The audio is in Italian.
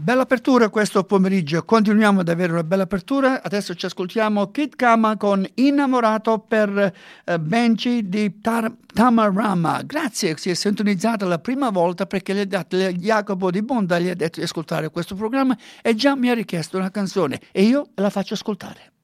Bella apertura questo pomeriggio, continuiamo ad avere una bella apertura. Adesso ci ascoltiamo Kid Kama con Innamorato per Benji di Tamarama. Grazie, si è sintonizzata la prima volta perché Jacopo di Bonda gli ha detto di ascoltare questo programma e già mi ha richiesto una canzone e io la faccio ascoltare.